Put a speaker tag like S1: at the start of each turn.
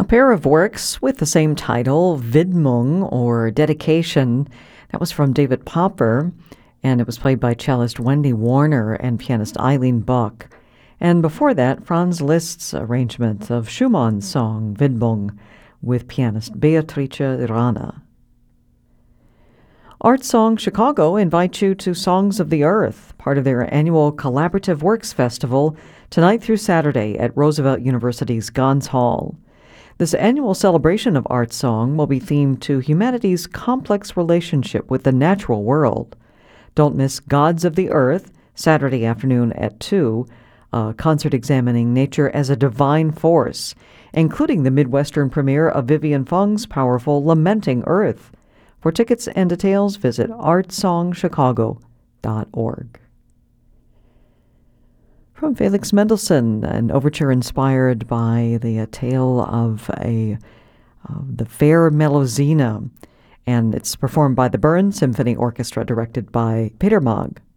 S1: A pair of works with the same title, Widmung, or Dedication, that was from David Popper, and it was played by cellist Wendy Warner and pianist Eileen Buck. And before that, Franz Liszt's arrangement of Schumann's song, Widmung, with pianist Beatrice Rana. Art Song Chicago invites you to Songs of the Earth, part of their annual Collaborative Works Festival, tonight through Saturday at Roosevelt University's Gans Hall. This annual celebration of art song will be themed to humanity's complex relationship with the natural world. Don't miss Gods of the Earth, Saturday afternoon at 2, a concert examining nature as a divine force, including the Midwestern premiere of Vivian Fung's powerful Lamenting Earth. For tickets and details, visit artsongchicago.org. From Felix Mendelssohn, an overture inspired by the tale of the fair Melusina, and it's performed by the Bern Symphony Orchestra, directed by Peter Maag.